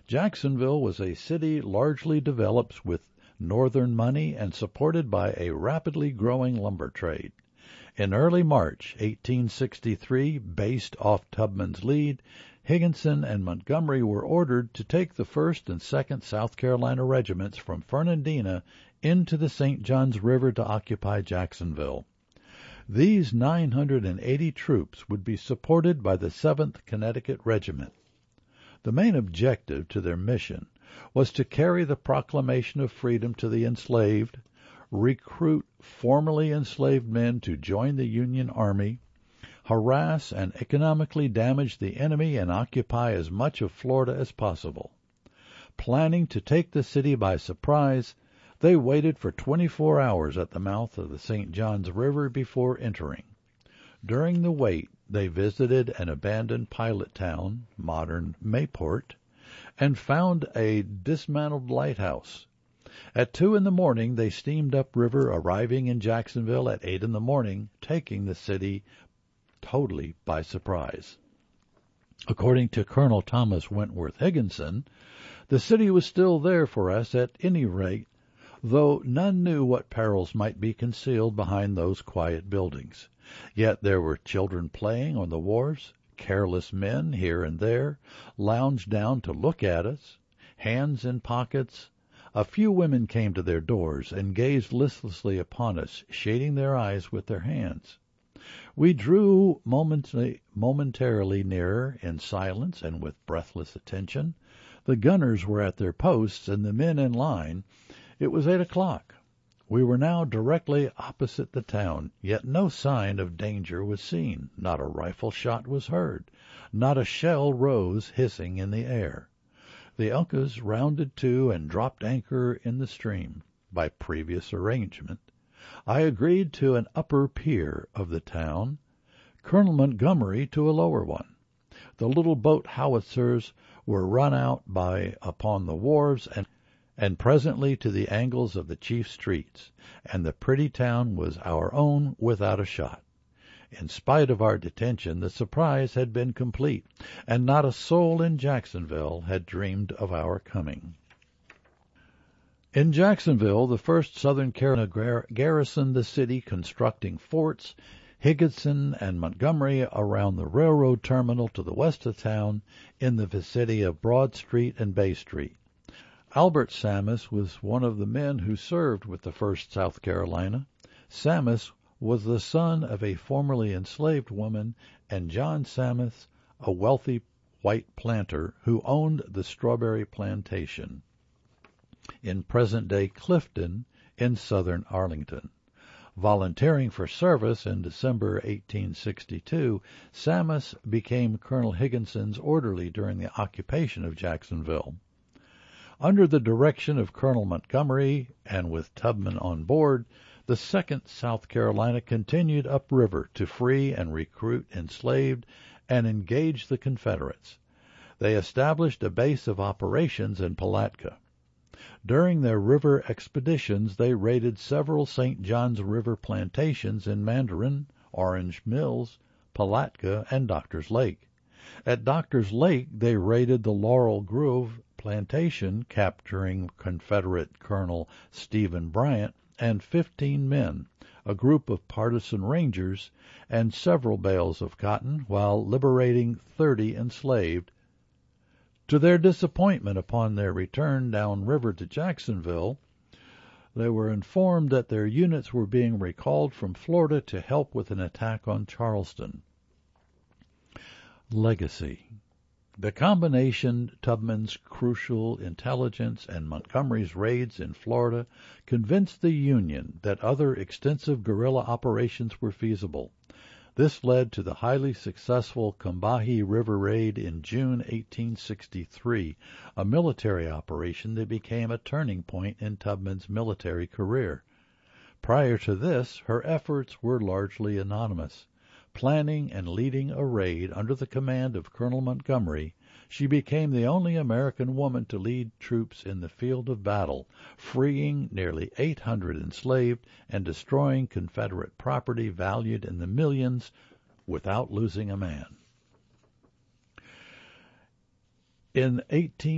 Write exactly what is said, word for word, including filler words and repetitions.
Jacksonville was a city largely developed with northern money and supported by a rapidly growing lumber trade. In early March eighteen sixty-three, based off Tubman's lead, Higginson and Montgomery were ordered to take the first and second South Carolina regiments from Fernandina into the Saint Johns River to occupy Jacksonville. These nine hundred eighty troops would be supported by the seventh Connecticut Regiment. The main objective to their mission was to carry the proclamation of freedom to the enslaved, recruit formerly enslaved men to join the Union Army, harass and economically damage the enemy, and occupy as much of Florida as possible. Planning to take the city by surprise, they waited for twenty-four hours at the mouth of the Saint Johns River before entering. During the wait, they visited an abandoned pilot town, modern Mayport, and found a dismantled lighthouse. At two in the morning, they steamed upriver, arriving in Jacksonville at eight in the morning, taking the city totally by surprise. According to Colonel Thomas Wentworth Higginson, the city was still there for us at any rate, though none knew what perils might be concealed behind those quiet buildings. Yet there were children playing on the wharves, careless men here and there lounged down to look at us, hands in pockets. A few women came to their doors and gazed listlessly upon us, shading their eyes with their hands. We drew momently, momentarily nearer in silence and with breathless attention. The gunners were at their posts and the men in line. It was eight o'clock. We were now directly opposite the town, yet no sign of danger was seen. Not a rifle shot was heard. Not a shell rose hissing in the air. The Uncas rounded to and dropped anchor in the stream. By previous arrangement, I agreed to an upper pier of the town, Colonel Montgomery to a lower one. The little boat howitzers were run out by upon the wharves and and presently to the angles of the chief streets, and the pretty town was our own without a shot. In spite of our detention, the surprise had been complete, and not a soul in Jacksonville had dreamed of our coming. In Jacksonville, the first Southern Carolina gar- garrisoned the city, constructing forts. Higginson and Montgomery around the railroad terminal to the west of town in the vicinity of Broad Street and Bay Street. Albert Sammis was one of the men who served with the first South Carolina. Sammis was the son of a formerly enslaved woman, and John Sammis, a wealthy white planter who owned the strawberry plantation in present-day Clifton in southern Arlington. Volunteering for service in December eighteen sixty-two, Sammis became Colonel Higginson's orderly during the occupation of Jacksonville. Under the direction of Colonel Montgomery, and with Tubman on board, the second South Carolina continued upriver to free and recruit enslaved and engage the Confederates. They established a base of operations in Palatka. During their river expeditions, they raided several Saint Johns River plantations in Mandarin, Orange Mills, Palatka, and Doctor's Lake. At Doctor's Lake, they raided the Laurel Grove plantation, capturing Confederate Colonel Stephen Bryant and fifteen men, a group of partisan rangers, and several bales of cotton, while liberating thirty enslaved. To their disappointment upon their return downriver to Jacksonville, they were informed that their units were being recalled from Florida to help with an attack on Charleston. Legacy. The combination Tubman's crucial intelligence and Montgomery's raids in Florida convinced the Union that other extensive guerrilla operations were feasible. This led to the highly successful Combahee River Raid in June eighteen sixty-three, a military operation that became a turning point in Tubman's military career. Prior to this, her efforts were largely anonymous. Planning and leading a raid under the command of Colonel Montgomery, she became the only American woman to lead troops in the field of battle, freeing nearly eight hundred enslaved and destroying Confederate property valued in the millions without losing a man. In eighteen